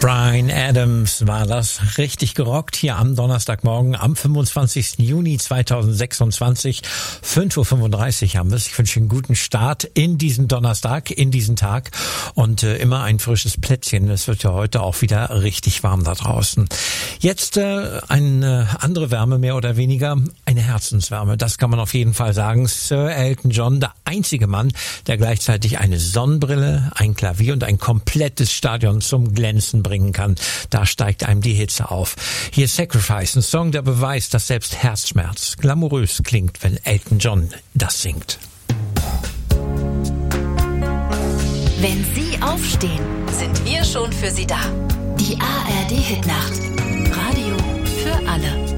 Bryan Adams war das, richtig gerockt hier am Donnerstagmorgen, am 25. Juni 2026, 5.35 Uhr haben wir es. Ich wünsche einen guten Start in diesen Donnerstag, in diesen Tag und immer ein frisches Plätzchen. Es wird ja heute auch wieder richtig warm da draußen. Jetzt eine andere Wärme, mehr oder weniger, eine Herzenswärme, das kann man auf jeden Fall sagen. Sir Elton John, der einzige Mann, der gleichzeitig eine Sonnenbrille, ein Klavier und ein komplettes Stadion zum Glänzen bringen kann. Da steigt einem die Hitze auf. Hier Sacrifice, ein Song, der beweist, dass selbst Herzschmerz glamourös klingt, wenn Elton John das singt. Wenn Sie aufstehen, sind wir schon für Sie da. Die ARD Hitnacht. Radio für alle.